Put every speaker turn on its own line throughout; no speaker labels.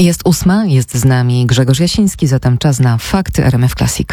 Jest 8, jest z nami Grzegorz Jasiński, zatem czas na Fakty RMF Classic.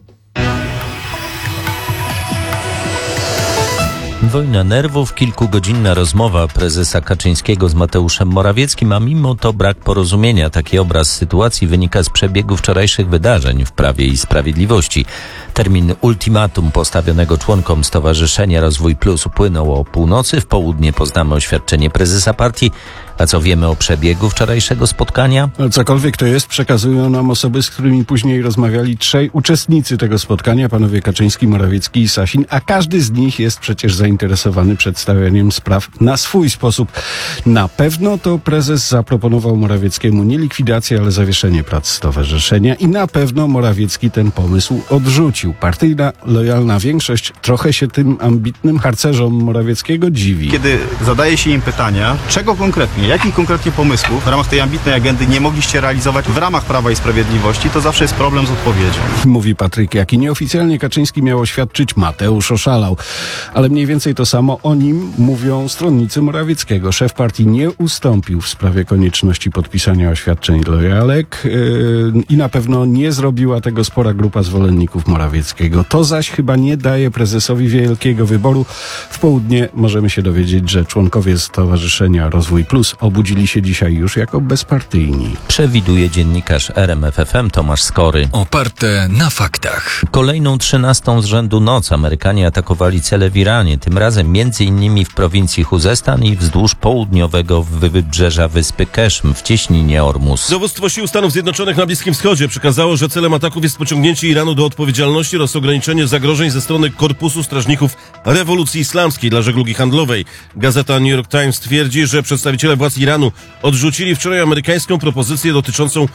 Wojna nerwów, kilkugodzinna rozmowa prezesa Kaczyńskiego z Mateuszem Morawieckim, a mimo to brak porozumienia. Taki obraz sytuacji wynika z przebiegu wczorajszych wydarzeń w Prawie i Sprawiedliwości. Termin ultimatum postawionego członkom Stowarzyszenia Rozwój Plus upłynął o północy. W południe poznamy oświadczenie prezesa partii. A co wiemy o przebiegu wczorajszego spotkania?
Cokolwiek to jest, przekazują nam osoby, z którymi później rozmawiali trzej uczestnicy tego spotkania, panowie Kaczyński, Morawiecki i Sasin, a każdy z nich jest przecież zainteresowany przedstawianiem spraw na swój sposób. Na pewno to prezes zaproponował Morawieckiemu nie likwidację, ale zawieszenie prac stowarzyszenia i na pewno Morawiecki ten pomysł odrzucił. Partyjna, lojalna większość trochę się tym ambitnym harcerzom Morawieckiego dziwi.
Kiedy zadaje się im pytania, czego konkretnie, jakich konkretnie pomysłów w ramach tej ambitnej agendy nie mogliście realizować w ramach Prawa i Sprawiedliwości, to zawsze jest problem z odpowiedzią.
Mówi Patryk Jaki. Nieoficjalnie Kaczyński miał oświadczyć: Mateusz oszalał. Ale mniej więcej to samo o nim mówią stronnicy Morawieckiego. Szef partii nie ustąpił w sprawie konieczności podpisania oświadczeń lojalek i na pewno nie zrobiła tego spora grupa zwolenników Morawieckiego. To zaś chyba nie daje prezesowi wielkiego wyboru. W południe możemy się dowiedzieć, że członkowie Stowarzyszenia Rozwój Plus obudzili się dzisiaj już jako bezpartyjni.
Przewiduje dziennikarz RMF FM Tomasz Skory.
Oparte na faktach.
Kolejną 13. z rzędu noc Amerykanie atakowali cele w Iranie, tym razem m.in. w prowincji Chuzestan i wzdłuż południowego wybrzeża wyspy Keszm w cieśninie Ormus.
Dowództwo sił Stanów Zjednoczonych na Bliskim Wschodzie przekazało, że celem ataków jest pociągnięcie Iranu do odpowiedzialności oraz ograniczenie zagrożeń ze strony Korpusu Strażników Rewolucji Islamskiej dla żeglugi handlowej. Gazeta New York Times twierdzi, że przedstawiciele władz Iranu odrzucili wczoraj amerykańską propozycję dotyczącą